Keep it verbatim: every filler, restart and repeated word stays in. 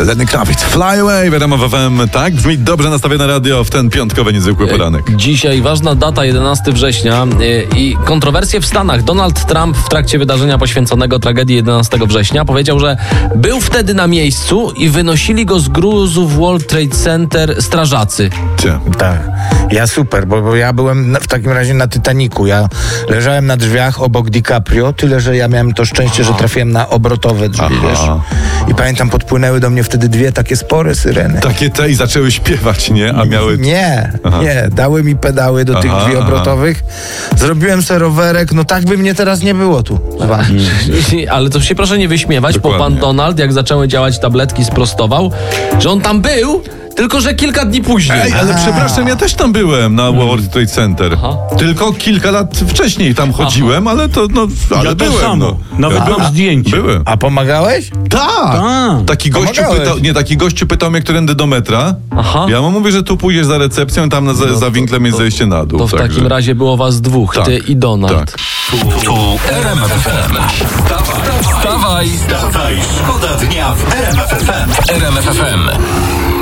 Lenny Kravitz, Fly Away, wiadomo w F M. Tak brzmi dobrze nastawione radio w ten piątkowy niezwykły poranek. Dzisiaj ważna data, jedenastego września i kontrowersje w Stanach. Donald Trump w trakcie wydarzenia poświęconego tragedii jedenastego września powiedział, że był wtedy na miejscu i wynosili go z gruzów World Trade Center strażacy. Cie. Tak. Ja super, bo, bo ja byłem na, w takim razie na Titanicu. Ja leżałem na drzwiach obok DiCaprio, tyle, że ja miałem to szczęście, że trafiłem na obrotowe drzwi, Aha. wiesz. I pamiętam, podpłynęły do mnie wtedy dwie takie spore syreny. Takie te i zaczęły śpiewać, nie? A miały... Nie, Aha. nie. Dały mi pedały do tych Aha, drzwi aha. obrotowych. Zrobiłem sobie rowerek, no tak by mnie teraz nie było tu. Ale to się proszę nie wyśmiewać, Dokładnie. bo pan Donald, jak zaczęły działać tabletki, sprostował, że on tam był, tylko że kilka dni później. Ej, ale A. przepraszam, ja też tam byłem na World Trade Center. Aha. Tylko kilka lat wcześniej tam chodziłem, ale to, no, ale Ja to byłem. samo. No. Nawet Ja mam byłem. zdjęcie. Byłem. A pomagałeś? Tak! A. Taki gościu Pomagałeś. pytał, nie, taki gościu pytał mnie, którędy do metra. Aha. Ja mu mówię, że tu pójdziesz za recepcją, tam na, za, No za to- winklem jest to- zejście na dół. To w także. takim razie było was dwóch, Tak, ty i Donald. tak. Tu R M F F M. Wstawaj, wstawaj, wstawaj, szkoda dnia w R M F F M. R M F F M.